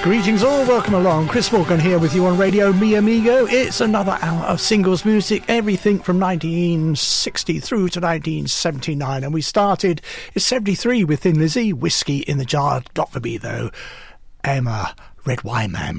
Greetings all, welcome along. Chris Morgan here with you on Radio Mi Amigo. It's another hour of singles music, everything from 1960 through to 1979. And we started in 73 with Thin Lizzy, Whiskey in the Jar. Got for me though, Emma Red Wine Man.